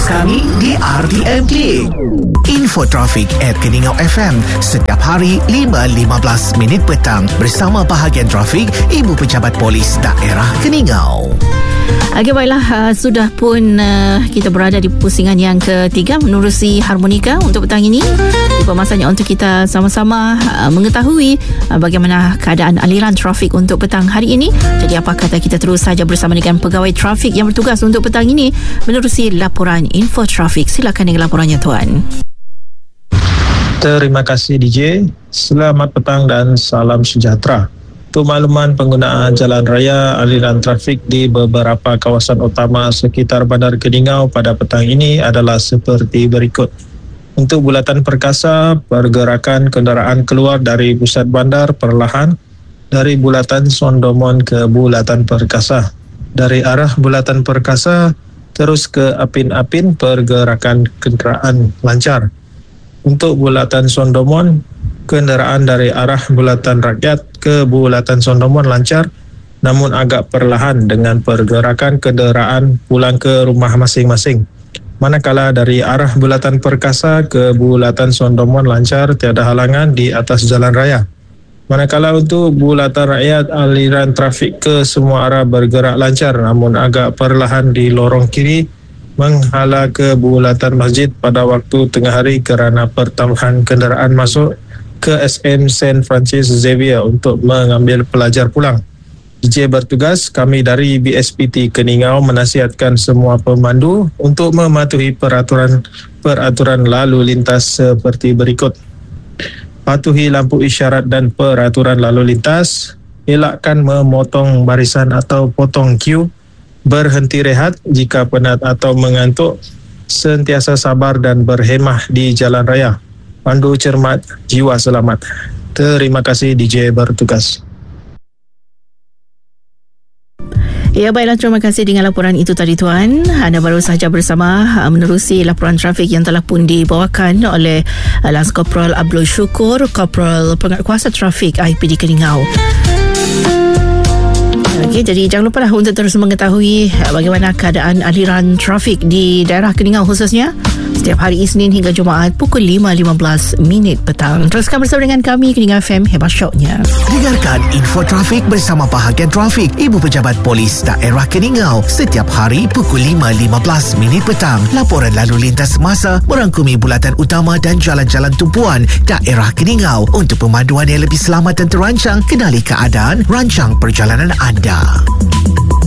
Terus kami di RTM Klik. Info trafik @Keningau FM setiap hari 5.15 minit petang bersama bahagian trafik Ibu Pejabat Polis Daerah Keningau. Okey, baiklah, sudah pun kita berada di pusingan yang ketiga menerusi harmonika untuk petang ini. Tiba masanya untuk kita sama-sama mengetahui bagaimana keadaan aliran trafik untuk petang hari ini. Jadi apa kata kita terus saja bersama dengan pegawai trafik yang bertugas untuk petang ini menerusi laporan info trafik. Silakan dengan laporannya, Tuan. Terima kasih DJ. Selamat petang dan salam sejahtera. Untuk makluman penggunaan jalan raya, aliran trafik di beberapa kawasan utama sekitar Bandar Keningau pada petang ini adalah seperti berikut. Untuk Bulatan Perkasa, pergerakan kenderaan keluar dari pusat bandar perlahan dari Bulatan Sondomon ke Bulatan Perkasa. Dari arah Bulatan Perkasa terus ke Apin-Apin, pergerakan kenderaan lancar. Untuk Bulatan Sondomon, kenderaan dari arah Bulatan Rakyat ke Bulatan Sondomon lancar namun agak perlahan dengan pergerakan kenderaan pulang ke rumah masing-masing. Manakala dari arah Bulatan Perkasa ke Bulatan Sondomon lancar tiada halangan di atas jalan raya. Manakala untuk Bulatan Rakyat, aliran trafik ke semua arah bergerak lancar namun agak perlahan di lorong kiri menghala ke Bulatan Masjid pada waktu tengah hari kerana pertambahan kenderaan masuk ke SM St. Francis Xavier untuk mengambil pelajar pulang. DJ bertugas, kami dari BSPT Keningau menasihatkan semua pemandu untuk mematuhi peraturan lalu lintas seperti berikut. Patuhi lampu isyarat dan peraturan lalu lintas, elakkan memotong barisan atau potong queue, berhenti rehat jika penat atau mengantuk, sentiasa sabar dan berhemah di jalan raya. Pandu cermat, jiwa selamat. Terima kasih DJ bertugas. Ya, baiklah, terima kasih dengan laporan itu tadi, Tuan. Anda baru sahaja bersama menerusi laporan trafik yang telah pun dibawakan oleh Lance Corporal Abdul Syukur, Corporal Penguatkuasa Trafik IPD Keningau. Okey, jadi jangan lupa untuk terus mengetahui bagaimana keadaan aliran trafik di daerah Keningau khususnya setiap hari Isnin hingga Jumaat pukul 5.15 minit petang. Teruskan bersama dengan kami Keningau FM, hebat syoknya. Dengarkan info trafik bersama bahagian trafik Ibu Pejabat Polis Daerah Keningau setiap hari pukul 5.15 minit petang. Laporan lalu lintas semasa merangkumi bulatan utama dan jalan-jalan tumpuan daerah Keningau. Untuk pemanduan yang lebih selamat dan terancang, kenali keadaan, rancang perjalanan anda.